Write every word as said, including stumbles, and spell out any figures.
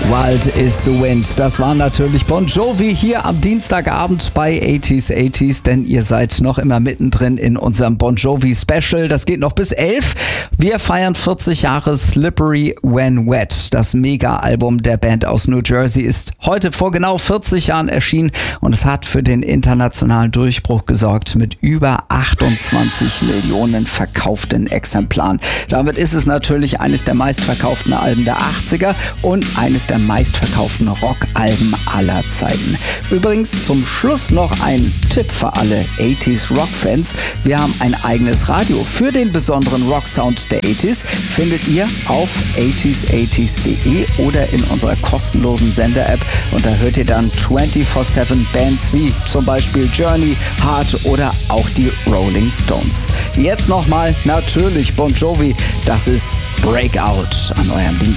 Wild is the Wind. Das war natürlich Bon Jovi hier am Dienstagabend bei achtziger achtziger, denn ihr seid noch immer mittendrin in unserem Bon Jovi Special. Das geht noch bis elf. Wir feiern vierzig Jahre Slippery When Wet. Das Mega-Album der Band aus New Jersey ist heute vor genau vierzig Jahren erschienen und es hat für den internationalen Durchbruch gesorgt mit über achtundzwanzig Millionen verkauften Exemplaren. Damit ist es natürlich eines der meistverkauften Alben der achtziger und eines der meistverkauften Rockalben aller Zeiten. Übrigens zum Schluss noch ein Tipp für alle achtziger Rock-Fans. Wir haben ein eigenes Radio für den besonderen Rock-Sound der achtziger. Findet ihr auf achtziger achtziger punkt de oder in unserer kostenlosen Sender-App. Und da hört ihr dann vierundzwanzig sieben Bands wie zum Beispiel Journey, Heart oder auch die Rolling Stones. Jetzt nochmal natürlich Bon Jovi. Das ist Breakout an eurem Dienstag.